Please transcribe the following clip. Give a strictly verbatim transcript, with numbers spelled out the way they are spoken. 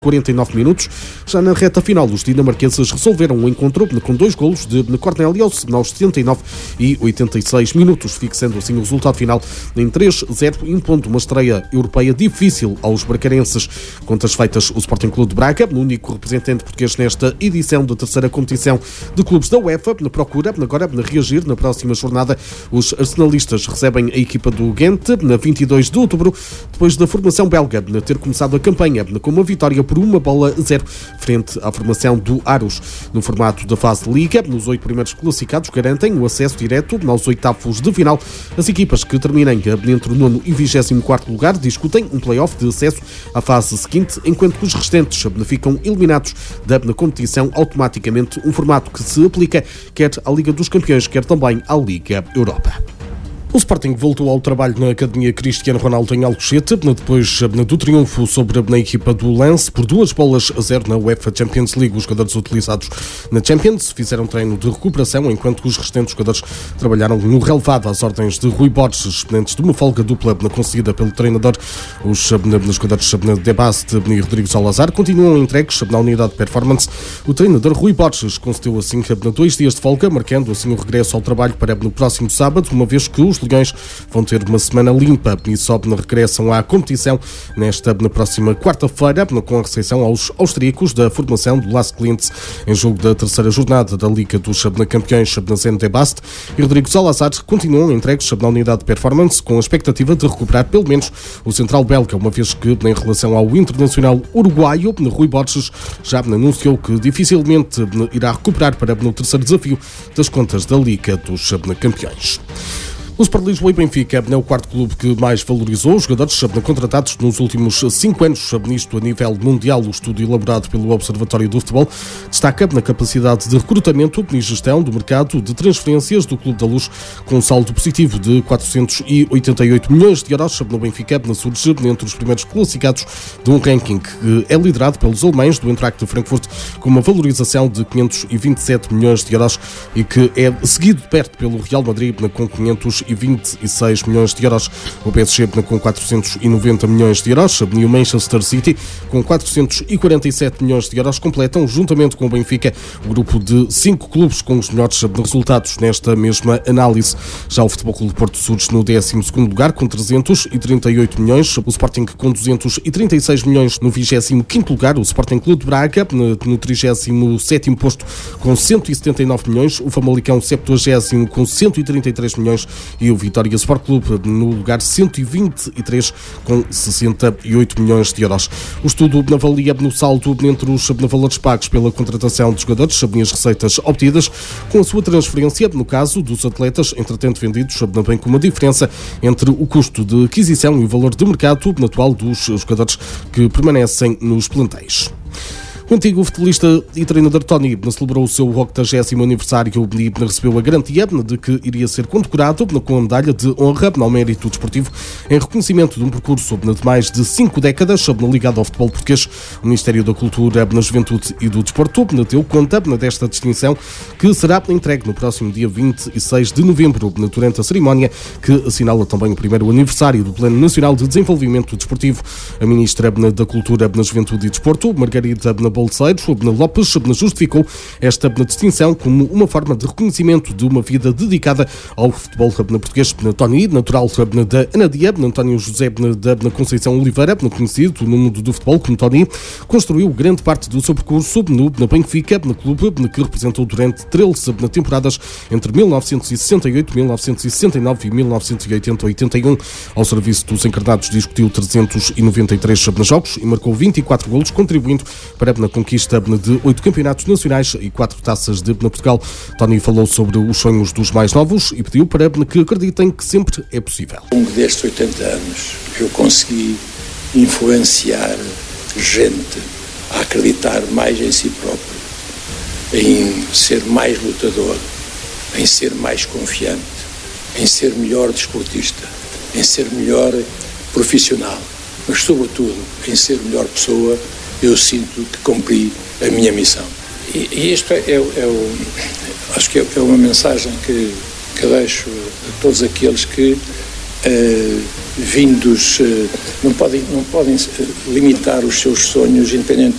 quarenta e nove minutos. Já na reta final, os dinamarqueses resolveram o encontro com dois golos de Cornelius aos setenta e nove e oitenta e seis minutos, fixando assim o resultado final em três a zero, impondo uma estreia europeia difícil aos bracarenses. Contas feitas, o Sporting Clube de Braga, o único representante português nesta edição da terceira competição de clubes da UEFA, na procura agora de reagir na próxima jornada. Os arsenalistas recebem a equipa do Ghent na vinte e dois de outubro, depois da formação belga ter começado a campanha com uma vitória por uma bola a zero frente à formação do Aarhus. No formato da fase de Liga, nos oito primeiros classificados garantem o acesso direto aos oitavos de final. As equipas que terminem entre o nono e vigésimo quarto lugar discutem um play-off de acesso à fase seguinte, enquanto que os restantes ficam eliminados da competição automaticamente, um formato que se aplica quer à Liga dos Campeões, quer também à Liga Europa. O Sporting voltou ao trabalho na Academia Cristiano Ronaldo em Alcochete, depois do triunfo sobre a equipa do Lens por duas bolas a zero na UEFA Champions League. Os jogadores utilizados na Champions fizeram treino de recuperação, enquanto que os restantes jogadores trabalharam no relevado às ordens de Rui Borges, antes de uma folga dupla conseguida pelo treinador. Os jogadores De Bast e Rodrigo Salazar continuam entregues na unidade de performance. O treinador Rui Borges concedeu assim dois dias de folga, marcando assim o regresso ao trabalho para no próximo sábado, uma vez que os Leões vão ter uma semana limpa e só regressam à competição nesta na próxima quarta-feira, com a recepção aos austríacos da formação do Las Clientes em jogo da terceira jornada da Liga dos Campeões. Na De Bast e Rodrigo Salazar continuam entregues na unidade de performance, com a expectativa de recuperar pelo menos o central belga, uma vez que em relação ao internacional uruguaio, Rui Borges já anunciou que dificilmente irá recuperar para no terceiro desafio das contas da Liga dos Campeões. O Sport Lisboa e Benfica é o quarto clube que mais valorizou os jogadores contratados nos últimos cinco anos, nisto a nível mundial. O estudo elaborado pelo Observatório do Futebol destaca na capacidade de recrutamento e gestão do mercado de transferências do Clube da Luz, com um saldo positivo de quatrocentos e oitenta e oito milhões de euros. No Benfica surge entre os primeiros classificados de um ranking que é liderado pelos alemães do Eintracht Frankfurt, com uma valorização de quinhentos e vinte e sete milhões de euros, e que é seguido de perto pelo Real Madrid com quinhentos e vinte e seis milhões de euros, o P S G com quatrocentos e noventa milhões de euros e o Manchester City com quatrocentos e quarenta e sete milhões de euros completam, juntamente com o Benfica, o grupo de cinco clubes com os melhores resultados nesta mesma análise. Já o Futebol Clube de Porto surge no décimo segundo lugar com trezentos e trinta e oito milhões, o Sporting com duzentos e trinta e seis milhões no vigésimo quinto lugar, o Sporting Clube de Braga no trigésimo sétimo posto com cento e setenta e nove milhões, o Famalicão septuagésimo com cento e trinta e três milhões e o Vitória Sport Clube no lugar cento e vinte e três com sessenta e oito milhões de euros. O estudo avalia no saldo entre os valores pagos pela contratação de jogadores e as receitas obtidas com a sua transferência, no caso dos atletas entretanto vendidos, bem como a diferença entre o custo de aquisição e o valor de mercado atual dos jogadores que permanecem nos plantéis. O antigo futebolista e treinador Tony celebrou o seu octagésimo aniversário e recebeu a garantia de que iria ser condecorado com a medalha de honra ao mérito desportivo em reconhecimento de um percurso de mais de cinco décadas ligado ao futebol português. O Ministério da Cultura, na Juventude e do Desporto deu conta desta distinção, que será entregue no próximo dia vinte e seis de novembro, durante a cerimónia que assinala também o primeiro aniversário do Plano Nacional de Desenvolvimento Desportivo. A Ministra da Cultura, na Juventude e Desporto, Margarida Bolseiros Lopes, justificou esta distinção como uma forma de reconhecimento de uma vida dedicada ao futebol português. Tony, natural da Anadia, António José da Conceição Oliveira, conhecido no mundo do futebol como Tony, construiu grande parte do seu percurso no Benfica, no clube que representou durante treze temporadas entre mil novecentos e sessenta e oito, mil novecentos e sessenta e nove e mil novecentos e oitenta a oitenta e um. Ao serviço dos encarnados discutiu trezentos e noventa e três jogos e marcou vinte e quatro golos, contribuindo para a conquista de oito campeonatos nacionais e quatro taças de Portugal. Tony falou sobre os sonhos dos mais novos e pediu para que acreditem que sempre é possível. Ao longo destes oitenta anos, eu consegui influenciar gente a acreditar mais em si próprio, em ser mais lutador, em ser mais confiante, em ser melhor desportista, em ser melhor profissional, mas sobretudo em ser melhor pessoa. Eu sinto que cumpri a minha missão. E, e isto é, é, é o, acho que é, é uma mensagem que, que deixo a todos aqueles que uh, vindos, não podem, não podem limitar os seus sonhos, independente